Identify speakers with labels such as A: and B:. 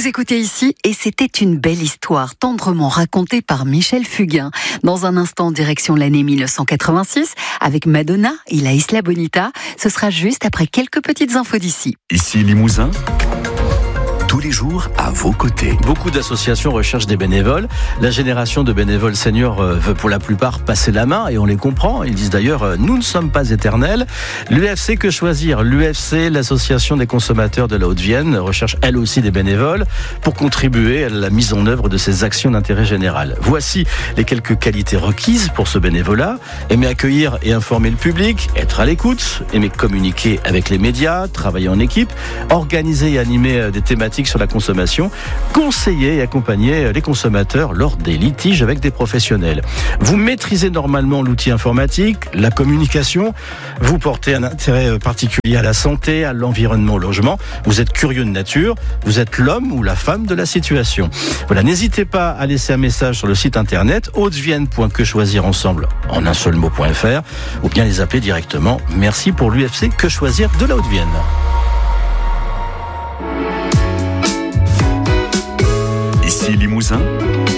A: Vous écoutez ici et c'était une belle histoire tendrement racontée par Michel Fugain. Dans un instant, direction l'année 1986 avec Madonna et la Isla Bonita. Ce sera juste après quelques petites infos d'ici.
B: Ici Limousin, tous les jours à vos côtés.
C: Beaucoup d'associations recherchent des bénévoles. La génération de bénévoles seniors veut pour la plupart passer la main et on les comprend. Ils disent d'ailleurs, nous ne sommes pas éternels. L'UFC Que Choisir, l'UFC, l'association des consommateurs de la Haute-Vienne, recherche elle aussi des bénévoles pour contribuer à la mise en œuvre de ces actions d'intérêt général. Voici les quelques qualités requises pour ce bénévolat. Aimer accueillir et informer le public, être à l'écoute, aimer communiquer avec les médias, travailler en équipe, organiser et animer des thématiques sur la consommation, conseiller et accompagner les consommateurs lors des litiges avec des professionnels. Vous maîtrisez normalement l'outil informatique, la communication, vous portez un intérêt particulier à la santé, à l'environnement, au logement, vous êtes curieux de nature, vous êtes l'homme ou la femme de la situation. Voilà, n'hésitez pas à laisser un message sur le site internet hautevienne.quechoisirensemble en un seul mot.fr ou bien les appeler directement. Merci pour l'UFC Que Choisir de la Haute-Vienne.
B: Ici Limousin,